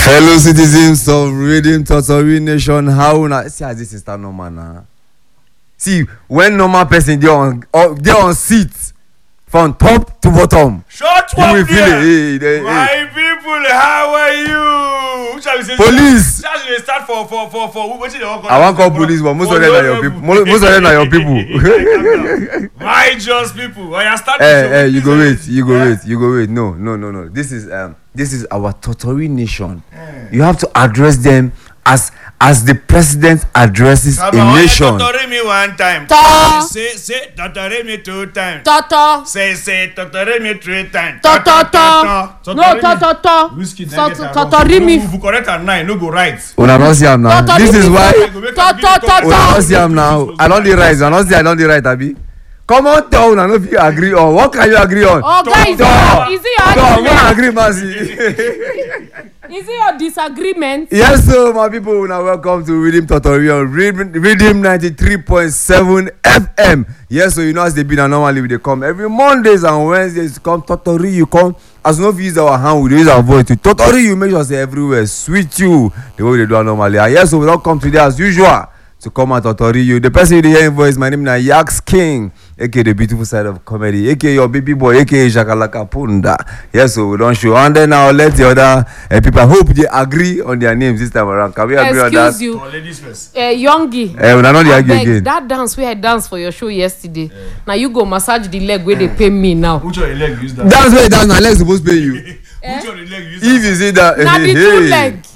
Fellow citizens of Redeem Totori Nation, how una see as this is start normal now. See, when normal person they on seat from top to bottom. Shut you up will feel there. it. My people, how are you? Who shall we say? Police. Shall we start for what they want? I want call police, but most of them are your people. Most of them are your people. Righteous people. Oh, you start. You go wait. No. This is our Totori Nation. You have to address them as the president addresses a nation. Totori me one time. To. Say totori me 2 times. To. Say totori me 3 times. To. No, to. Whiskey Totori me. If you correct at 9, no go right. Una no see am now. This is why. To. Una no see am now. I don't dey right. I don't say I don't dey right, abi. Come on, tell una no fit agree on. What can you agree on? Oh, guys, is it your Don't agree, argument? Mercy. Is it your disagreement? Yes, so my people, now welcome to Redeem Tutorial, Redeem 93.7 FM. Yes, so you know as they be now normally they come every Mondays and Wednesdays. Come Totori, you come. As no use our hand, we use our voice to Totori. You make sure say everywhere sweet you the way they do normally. And yes, so we don't come today as usual to come and Totori you. The person you hear voice, my name is Yax King, aka the beautiful side of comedy, aka your baby boy, aka Shakalaka Punda. Yes, so we don't show. And then now let the other people, I hope they agree on their names this time around. Can we agree on that? Excuse you. Ladies first. Youngie. We are not the argue again. That dance where I danced for your show yesterday. Now you go massage the leg where they pay me now. Which one leg use that? That's where that's my leg supposed to pay you. Which one leg use If you see that, Now the two leg.